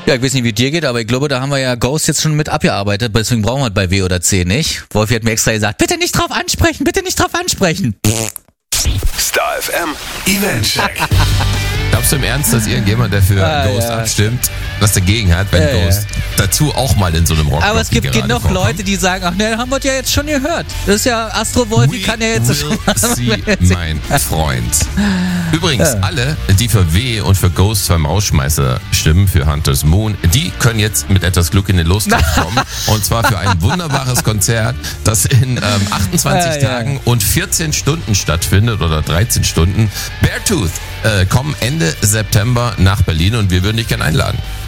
Ja, ich weiß nicht, wie dir geht, aber ich glaube, da haben wir ja Ghost jetzt schon mit abgearbeitet, deswegen brauchen wir es bei W oder C nicht. Wolfi hat mir extra gesagt, bitte nicht drauf ansprechen, bitte nicht drauf ansprechen. Star FM Event Check. Glaubst du im Ernst, dass irgendjemand, der für Ghost abstimmt, was dagegen hat, wenn Ghost dazu auch mal in so einem Rock? Aber es gibt genug Leute, die sagen, ach ne, haben wir ja jetzt schon gehört. Das ist ja Astro Wolfi, kann ja jetzt schon. Mein Freund. Übrigens, alle, die für W und für Ghost beim Rausschmeißer stimmen, für Hunter's Moon, die können jetzt mit etwas Glück in den Lostopf kommen. Und zwar für ein wunderbares Konzert, das in 28 Tagen und 14 Stunden stattfindet oder 13 Stunden. Beartooth kommen Ende September nach Berlin und wir würden dich gerne einladen.